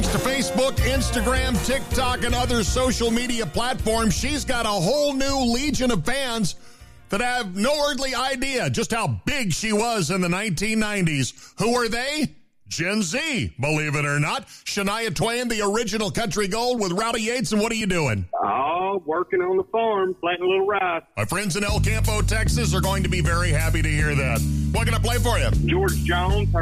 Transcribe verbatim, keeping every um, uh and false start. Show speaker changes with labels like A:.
A: Thanks to Facebook, Instagram, TikTok, and other social media platforms, she's got a whole new legion of fans that have no earthly idea just how big she was in the nineteen nineties. Who are they? Gen Z, believe it or not. Shania Twain, the original country gold with Rowdy Yates, and what are you doing?
B: Oh, working on the farm, planting a little rice.
A: My friends in El Campo, Texas are going to be very happy to hear that. What can I play for you?
B: George Jones.